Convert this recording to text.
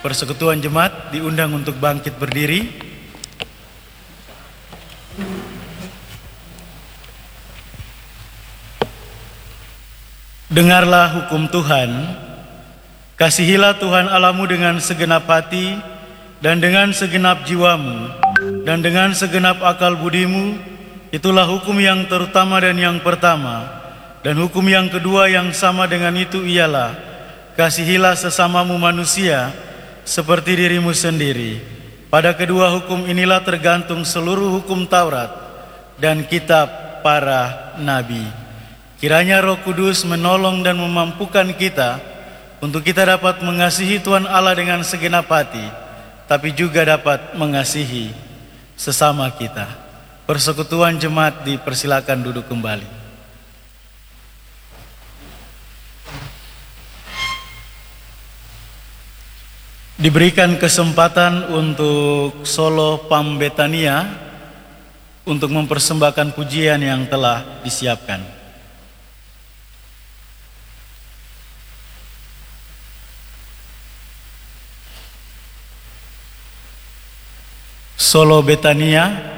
Persekutuan Jemaat diundang untuk bangkit berdiri. Dengarlah hukum Tuhan, kasihilah Tuhan Allahmu dengan segenap hati dan dengan segenap jiwamu dan dengan segenap akal budimu. Itulah hukum yang terutama dan yang pertama. Dan hukum yang kedua yang sama dengan itu ialah, kasihilah sesamamu manusia seperti dirimu sendiri. Pada kedua hukum inilah tergantung seluruh hukum Taurat dan kitab para nabi. Kiranya Roh Kudus menolong dan memampukan kita untuk kita dapat mengasihi Tuhan Allah dengan segenap hati, tapi juga dapat mengasihi sesama kita. Persekutuan Jemaat dipersilakan duduk kembali. Diberikan kesempatan untuk solo Pam Betania untuk mempersembahkan pujian yang telah disiapkan. Solo Betania.